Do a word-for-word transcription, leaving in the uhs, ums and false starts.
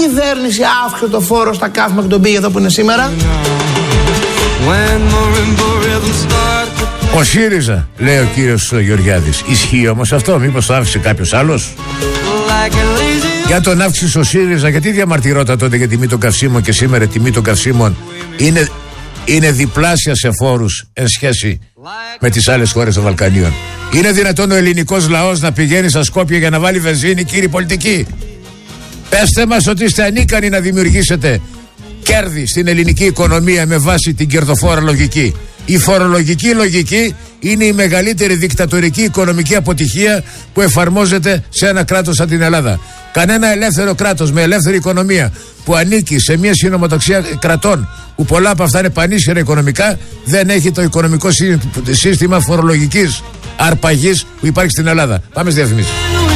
κυβέρνηση αύξησε το φόρο στα καύσιμα και τον πήγε εδώ που είναι σήμερα? Ο ΣΥΡΙΖΑ, λέει ο κύριος Γεωργιάδης. Ισχύει όμως αυτό? Μήπως το άφησε κάποιος άλλος? Για τον αύξησε ο ΣΥΡΙΖΑ, γιατί διαμαρτυρόταν τότε για τιμή των καυσίμων και σήμερα η τιμή των καυσίμων είναι, είναι διπλάσια σε φόρους εν σχέση με τις άλλες χώρες των Βαλκανίων? Είναι δυνατόν ο ελληνικός λαός να πηγαίνει στα Σκόπια για να βάλει βενζίνη, κύριοι πολιτικοί? Πέστε μας ότι είστε ανίκανοι να δημιουργήσετε κέρδη στην ελληνική οικονομία με βάση την κερδοφόρα λογική. Η φορολογική λογική είναι η μεγαλύτερη δικτατορική οικονομική αποτυχία που εφαρμόζεται σε ένα κράτος σαν την Ελλάδα. Κανένα ελεύθερο κράτος με ελεύθερη οικονομία που ανήκει σε μια συνομοταξία κρατών που πολλά από αυτά είναι πανίσχυρα οικονομικά δεν έχει το οικονομικό σύστημα φορολογικής αρπαγής που υπάρχει στην Ελλάδα. Πάμε στη διαφημίση.